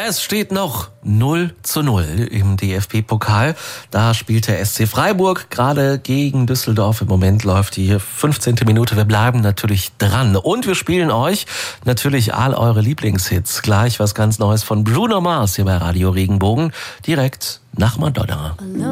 Es steht noch 0:0 im DFB-Pokal. Da spielt der SC Freiburg gerade gegen Düsseldorf. Im Moment läuft die 15. Minute. Wir bleiben natürlich dran. Und wir spielen euch natürlich all eure Lieblingshits. Gleich was ganz Neues von Bruno Mars hier bei Radio Regenbogen. Direkt nach Madonna.